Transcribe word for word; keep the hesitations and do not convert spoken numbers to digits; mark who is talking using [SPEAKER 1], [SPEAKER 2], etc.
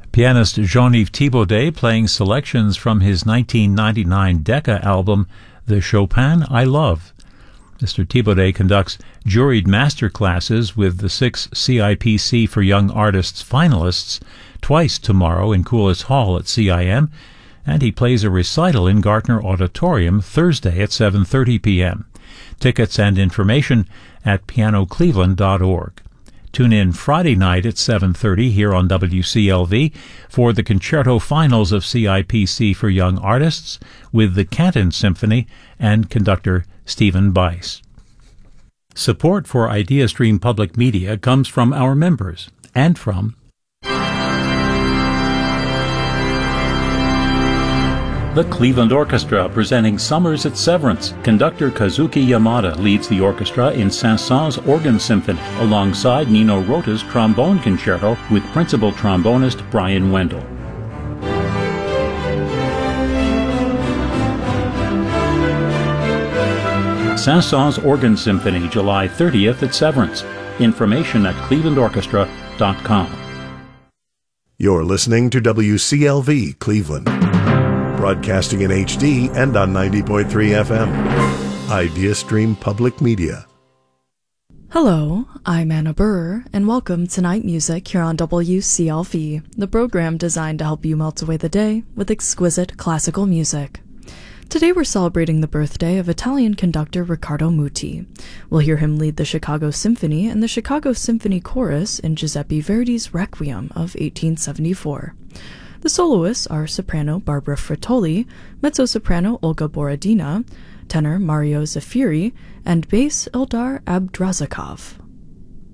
[SPEAKER 1] Pianist Jean-Yves Thibaudet playing selections from his nineteen ninety-nine Decca album, The Chopin I Love. Mister Thibaudet conducts juried master classes with the six C I P C for Young Artists finalists twice tomorrow in Coulis Hall at C I M, and he plays a recital in Gartner Auditorium Thursday at seven thirty p.m. Tickets and information at piano cleveland dot org. Tune in Friday night at seven thirty here on W C L V for the concerto finals of C I P C for Young Artists with the Canton Symphony and conductor Stephen Bice. Support for IdeaStream Public Media comes from our members and from the Cleveland Orchestra, presenting Summers at Severance. Conductor Kazuki Yamada leads the orchestra in Saint-Saëns Organ Symphony, alongside Nino Rota's Trombone Concerto with principal trombonist Brian Wendell. Saint-Saëns Organ Symphony, July thirtieth at Severance. Information at cleveland orchestra dot com.
[SPEAKER 2] You're listening to W C L V Cleveland, broadcasting in H D and on ninety point three F M. IdeaStream Public Media.
[SPEAKER 3] Hello, I'm Anna Burr, and welcome to Night Music here on W C L V, the program designed to help you melt away the day with exquisite classical music. Today we're celebrating the birthday of Italian conductor Riccardo Muti. We'll hear him lead the Chicago Symphony and the Chicago Symphony Chorus in Giuseppe Verdi's Requiem of eighteen seventy-four. The soloists are soprano Barbara Frittoli, mezzo-soprano Olga Borodina, tenor Mario Zafiri, and bass Eldar Abdrazakov.